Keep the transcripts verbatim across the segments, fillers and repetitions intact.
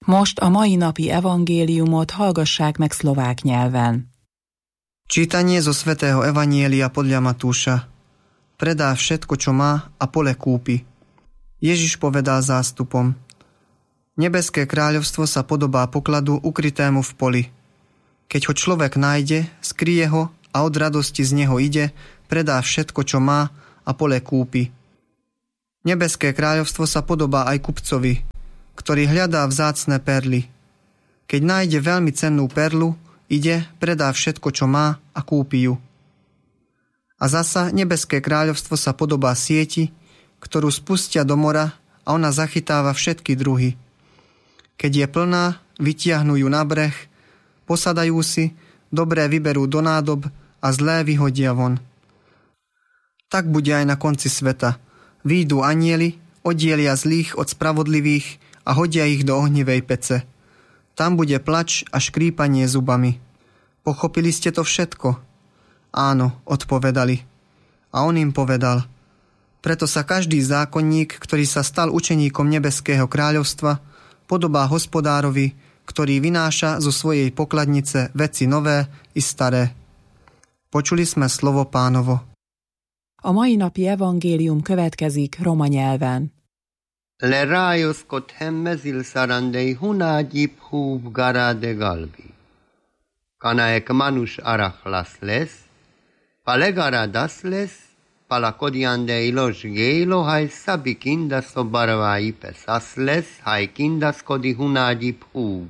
Most a mai napi evangéliumot hallgassák meg szlovák nyelven. Čítanie zo svätého Evanielia podľa Matúša. Predá všetko, čo má, a pole kúpi. Ježiš povedal zástupom: Nebeské kráľovstvo sa podobá pokladu ukrytému v poli. Keď ho človek nájde, skryje ho a od radosti z neho ide, predá všetko, čo má, a pole kúpi. Nebeské kráľovstvo sa podobá aj kupcovi, ktorý hľadá vzácne perly. Keď nájde veľmi cennú perlu, ide, predá všetko, čo má, a kúpi ju. A zasa nebeské kráľovstvo sa podobá sieti, ktorú spustia do mora, a ona zachytáva všetky druhy. Keď je plná, vytiahnu ju na breh, posadajú si, dobré vyberú do nádob a zlé vyhodia von. Tak bude aj na konci sveta. Výjdu anjeli, oddielia zlých od spravodlivých a hodia ich do ohnivej pece. Tam bude plač a škrípanie zubami. Pochopili ste to všetko? Áno, odpovedali. A on im povedal: Preto sa každý zákonník, ktorý sa stal učeníkom nebeského kráľovstva, podobá hospodárovi, ktorý vynáša zo svojej pokladnice veci nové i staré. Počuli sme slovo Pánovo. A mai napi evangélium következik roma nyelven. Lerajoskodhem mezil sarandei hunágyip húv garáde galbi. Kanaek manus arachlas lesz, palegaradas lesz, palakodiandei los gélo, haj szabikinda szobarvái pesas lesz, haj kindaskodi hunágyip húv.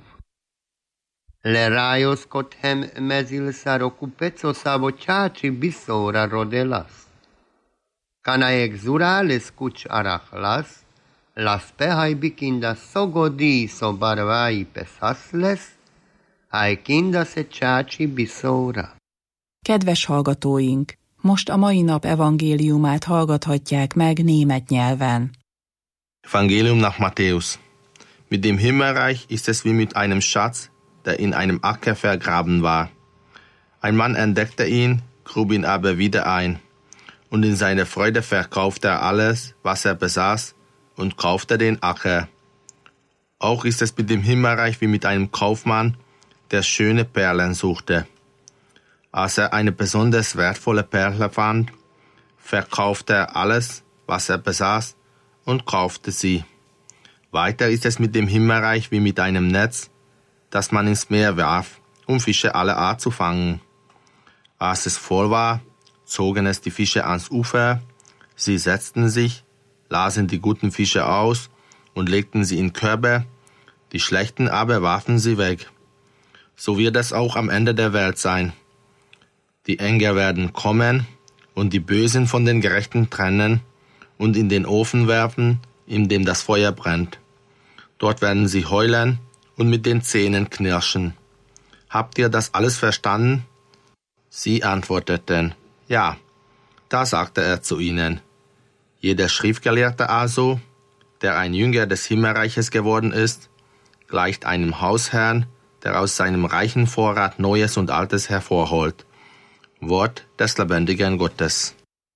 Lerajoskodhem mezil saroku pecoszávo csácsi biszóra rodelas. Kanaek zurales kucs arachlas, las pehaj bikinda szogodi szobarvái pesas lesz, haj kinda se csácsi biszóra. Kedves hallgatóink! Most a mai nap evangéliumát hallgathatják meg német nyelven. Evangelium nach Matthäus. Mit dem Himmelreich ist es wie mit einem Schatz, der in einem Acker vergraben war. Ein Mann entdeckte ihn, grub ihn aber wieder ein. Und in seiner Freude verkaufte er alles, was er besaß, und kaufte den Acker. Auch ist es mit dem Himmelreich wie mit einem Kaufmann, der schöne Perlen suchte. Als er eine besonders wertvolle Perle fand, verkaufte er alles, was er besaß, und kaufte sie. Weiter ist es mit dem Himmelreich wie mit einem Netz, das man ins Meer warf, um Fische aller Art zu fangen. Als es voll war, zogen es die Fische ans Ufer, sie setzten sich, lasen die guten Fische aus und legten sie in Körbe, die schlechten aber warfen sie weg. So wird es auch am Ende der Welt sein. Die Engel werden kommen und die Bösen von den Gerechten trennen und in den Ofen werfen, in dem das Feuer brennt. Dort werden sie heulen und mit den Zähnen knirschen. Habt ihr das alles verstanden? Sie antworteten: Ja. Da sagte er zu ihnen: Jeder Schriftgelehrte also, der ein Jünger des Himmelreiches geworden ist, gleicht einem Hausherrn, der aus seinem reichen Vorrat Neues und Altes hervorholt. Wort des lebendigen Gottes.